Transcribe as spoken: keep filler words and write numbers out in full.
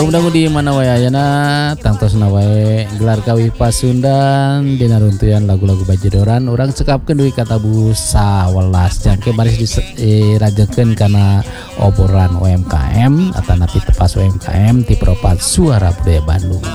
Mudah-mudahan di mana wae ayeuna tangtosna wae gelar kawih Pasundan dina runtuyan lagu-lagu bajedoran urang cekapkeun deui ka tabu sawelas jangke baris dirajekeun kana obrolan U M K M atanapi tepas U M K M ti Propat Suara Budaya Bandung.